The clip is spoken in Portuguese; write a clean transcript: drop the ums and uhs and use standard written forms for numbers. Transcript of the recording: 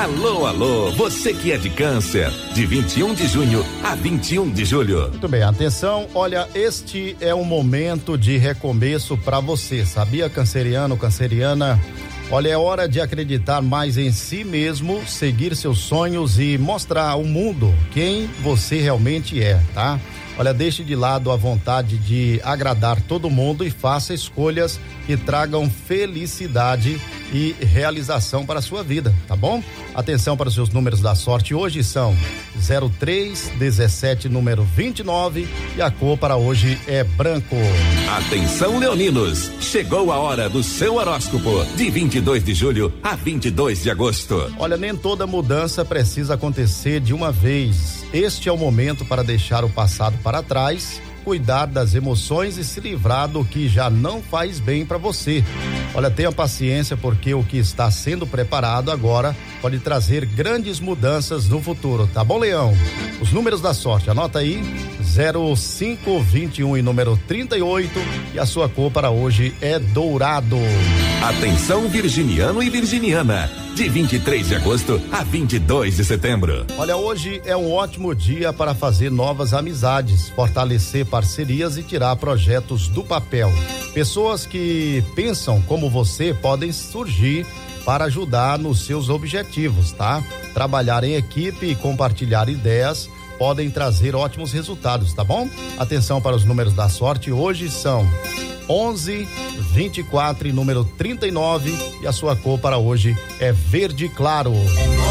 Alô, alô, você que é de Câncer, de 21 de junho a 21 de julho. Muito bem, atenção, olha, este é um momento de recomeço para você, sabia, canceriano, canceriana? Olha, é hora de acreditar mais em si mesmo, seguir seus sonhos e mostrar ao mundo quem você realmente é, tá? Olha, deixe de lado a vontade de agradar todo mundo e faça escolhas que tragam felicidade e realização para a sua vida, tá bom? Atenção para os seus números da sorte, hoje são 03, 17, número 29 e a cor para hoje é branco. Atenção, leoninos, chegou a hora do seu horóscopo, de 22 de julho a 22 de agosto. Olha, nem toda mudança precisa acontecer de uma vez. Este é o momento para deixar o passado para trás, cuidar das emoções e se livrar do que já não faz bem para você. Olha, tenha paciência, porque o que está sendo preparado agora pode trazer grandes mudanças no futuro, tá bom, Leão? Os números da sorte, anota aí: 05, 21 e número 38, e a sua cor para hoje é dourado. Atenção, virginiano e virginiana, de 23 de agosto a 22 de setembro. Olha, hoje é um ótimo dia para fazer novas amizades, fortalecer parcerias e tirar projetos do papel. Pessoas que pensam como você podem surgir para ajudar nos seus objetivos, tá? Trabalhar em equipe e compartilhar ideias podem trazer ótimos resultados, tá bom? Atenção para os números da sorte, hoje são 11, 24 e número 39, e a sua cor para hoje é verde claro.